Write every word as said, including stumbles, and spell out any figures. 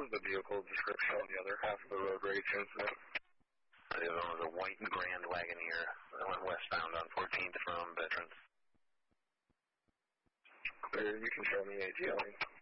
the vehicle description on the other half of the road rage incident? The other one was a white Grand Wagoneer that went westbound on fourteenth from Veterans. Clear, you can show me A T L.